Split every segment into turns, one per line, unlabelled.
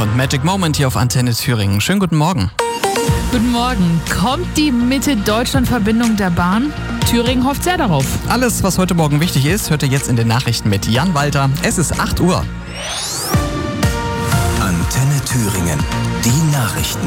und Magic Moment hier auf Antenne Thüringen. Schönen guten Morgen.
Guten Morgen. Kommt die Mitte-Deutschland-Verbindung der Bahn? Thüringen hofft sehr darauf.
Alles, was heute Morgen wichtig ist, hört ihr jetzt in den Nachrichten mit Jan Walter. Es ist 8 Uhr.
Antenne Thüringen. Die Nachrichten.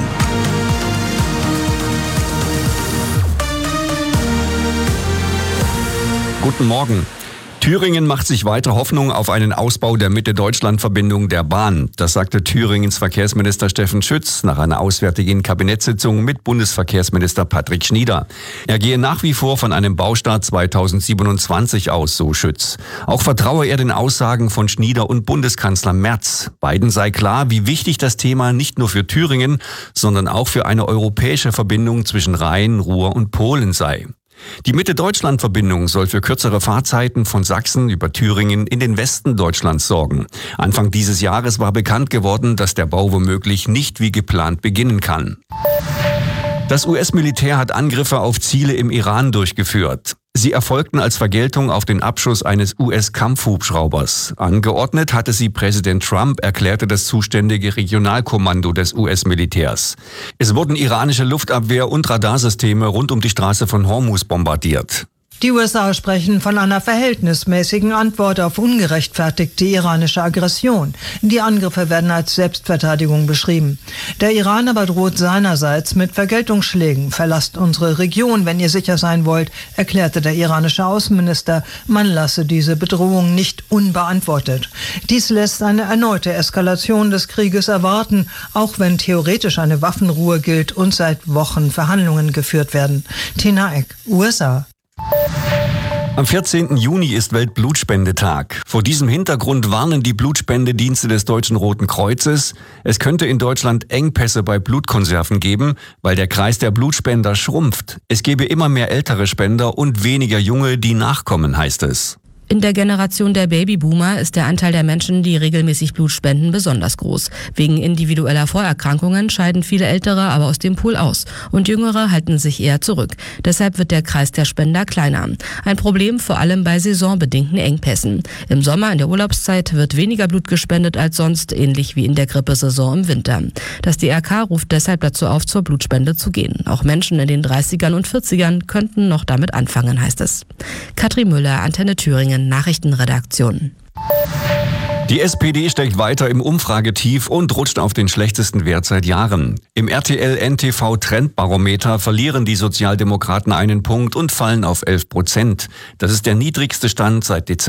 Guten Morgen. Thüringen macht sich weiter Hoffnung auf einen Ausbau der Mitte-Deutschland-Verbindung der Bahn. Das sagte Thüringens Verkehrsminister Steffen Schütz nach einer auswärtigen Kabinettssitzung mit Bundesverkehrsminister Patrick Schnieder. Er gehe nach wie vor von einem Baustart 2027 aus, so Schütz. Auch vertraue er den Aussagen von Schnieder und Bundeskanzler Merz. Beiden sei klar, wie wichtig das Thema nicht nur für Thüringen, sondern auch für eine europäische Verbindung zwischen Rhein, Ruhr und Polen sei. Die Mitte-Deutschland-Verbindung soll für kürzere Fahrzeiten von Sachsen über Thüringen in den Westen Deutschlands sorgen. Anfang dieses Jahres war bekannt geworden, dass der Bau womöglich nicht wie geplant beginnen kann. Das US-Militär hat Angriffe auf Ziele im Iran durchgeführt. Sie erfolgten als Vergeltung auf den Abschuss eines US-Kampfhubschraubers. Angeordnet hatte sie Präsident Trump, erklärte das zuständige Regionalkommando des US-Militärs. Es wurden iranische Luftabwehr- und Radarsysteme rund um die Straße von Hormuz bombardiert.
Die USA sprechen von einer verhältnismäßigen Antwort auf ungerechtfertigte iranische Aggression. Die Angriffe werden als Selbstverteidigung beschrieben. Der Iran aber droht seinerseits mit Vergeltungsschlägen. Verlasst unsere Region, wenn ihr sicher sein wollt, erklärte der iranische Außenminister. Man lasse diese Bedrohung nicht unbeantwortet. Dies lässt eine erneute Eskalation des Krieges erwarten, auch wenn theoretisch eine Waffenruhe gilt und seit Wochen Verhandlungen geführt werden. Tina Eck, USA.
Am 14. Juni ist Weltblutspendetag. Vor diesem Hintergrund warnen die Blutspendedienste des Deutschen Roten Kreuzes, es könnte in Deutschland Engpässe bei Blutkonserven geben, weil der Kreis der Blutspender schrumpft. Es gebe immer mehr ältere Spender und weniger junge, die nachkommen, heißt es.
In der Generation der Babyboomer ist der Anteil der Menschen, die regelmäßig Blut spenden, besonders groß. Wegen individueller Vorerkrankungen scheiden viele Ältere aber aus dem Pool aus und Jüngere halten sich eher zurück. Deshalb wird der Kreis der Spender kleiner. Ein Problem vor allem bei saisonbedingten Engpässen. Im Sommer in der Urlaubszeit wird weniger Blut gespendet als sonst, ähnlich wie in der Grippesaison im Winter. Das DRK ruft deshalb dazu auf, zur Blutspende zu gehen. Auch Menschen in den 30ern und 40ern könnten noch damit anfangen, heißt es. Katrin Müller, Antenne Thüringen. Nachrichtenredaktion.
Die SPD steckt weiter im Umfragetief und rutscht auf den schlechtesten Wert seit Jahren. Im RTL-NTV-Trendbarometer verlieren die Sozialdemokraten einen Punkt und fallen auf 11%. Das ist der niedrigste Stand seit Dezember.